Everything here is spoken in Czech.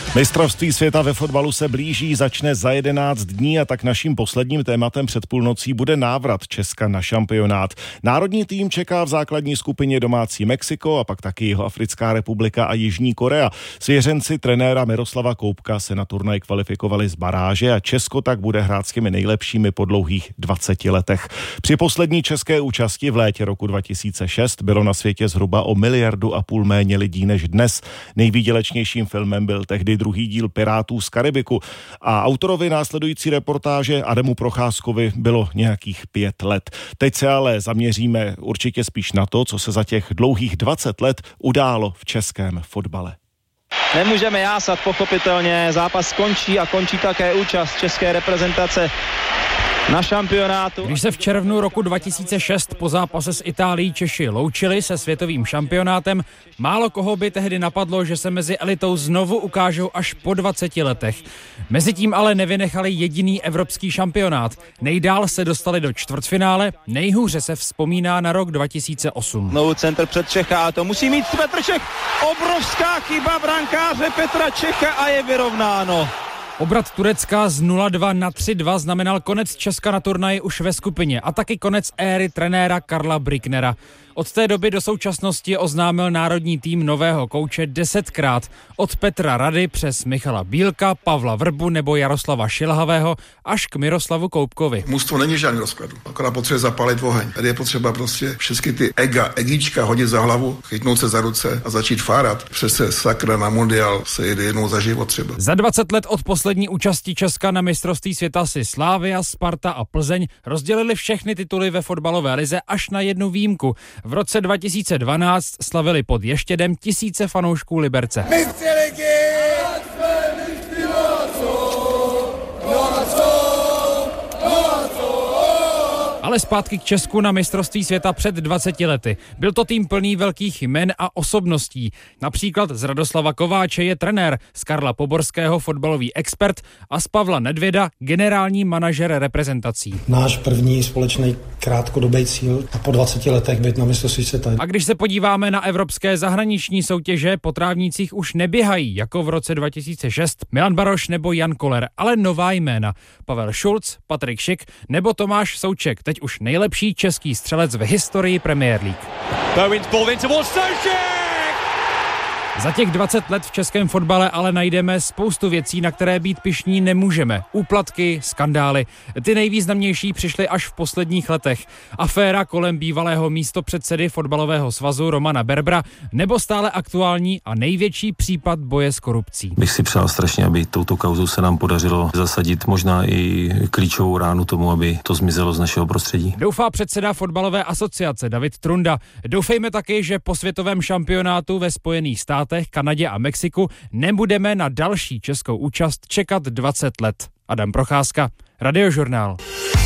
Mistrovství světa ve fotbalu se blíží, začne za 11 dní a tak naším posledním tématem před půlnocí bude návrat Česka na šampionát. Národní tým čeká v základní skupině domácí Mexiko a pak taky Jihoafrická republika a Jižní Korea. Svěřenci trenéra Miroslava Koubka se na turnaj kvalifikovali z baráže a Česko tak bude hrát s těmi nejlepšími po dlouhých 20 letech. Při poslední české účasti v létě roku 2006 bylo na světě zhruba o 1,5 miliardy méně lidí než dnes. Nejvýdělečnějším filmem byl tehdy druhý díl Pirátů z Karibiku a autorovi následující reportáže Adamu Procházkovi bylo nějakých 5 let. Teď se ale zaměříme určitě spíš na to, co se za těch dlouhých 20 let událo v českém fotbale. Nemůžeme jásat, pochopitelně, zápas skončí a končí také účast české reprezentace na šampionátu. Když se v červnu roku 2006 po zápase s Itálií Češi loučili se světovým šampionátem, málo koho by tehdy napadlo, že se mezi elitou znovu ukážou až po 20 letech. Mezitím ale nevynechali jediný evropský šampionát. Nejdál se dostali do čtvrtfinále, nejhůře se vzpomíná na rok 2008. Znovu centr před Čecha a to musí mít Petr Čech. Obrovská chyba brankáře Petra Čecha a je vyrovnáno. Obrat Turecka z 0-2 na 3-2 znamenal konec Česka na turnaji už ve skupině a taky konec éry trenéra Karla Brücknera. Od té doby do současnosti oznámil národní tým nového kouče 10krát. Od Petra Rady přes Michala Bílka, Pavla Vrbu nebo Jaroslava Šilhavého až k Miroslavu Koubkovi. Mužstvo není žádný rozkladu, akorát potřebuje zapálit oheň. Tady je potřeba prostě všechny ty egíčka hodit za hlavu, chytnout se za ruce a začít fárat. Přece sakra na mundial se jede jednou za život třeba. Za 20 let od poslední účasti Česka na mistrovství světa si Slavia, Sparta a Plzeň rozdělili všechny tituly ve fotbalové lize až na jednu výjimku. V roce 2012 slavili pod Ještědem tisíce fanoušků Liberce. Ale zpátky k Česku na mistrovství světa před 20 lety. Byl to tým plný velkých jmen a osobností. Například z Radoslava Kováče je trenér, z Karla Poborského fotbalový expert a z Pavla Nedvěda generální manažer reprezentací. Náš první společný krátkodobý cíl a po 20 letech být na mistrovství světa. A když se podíváme na evropské zahraniční soutěže, po trávnících už neběhají, jako v roce 2006 Milan Baroš nebo Jan Koller, ale nová jména. Pavel Šulc, Patrik Šik nebo Tomáš Souček, teď už nejlepší český střelec v historii Premier League. Za těch 20 let v českém fotbale ale najdeme spoustu věcí, na které být pyšní nemůžeme. Úplatky, skandály. Ty nejvýznamnější přišly až v posledních letech. Aféra kolem bývalého místopředsedy fotbalového svazu Romana Berbra nebo stále aktuální a největší případ boje s korupcí. Bych si přál strašně, aby touto kauzou se nám podařilo zasadit možná i klíčovou ránu tomu, aby to zmizelo z našeho prostředí. Doufá předseda fotbalové asociace David Trunda. Doufejme taky, že po světovém šampionátu ve Spojených státech, Kanadě a Mexiku nebudeme na další českou účast čekat 20 let. Adam Procházka, Radiožurnál.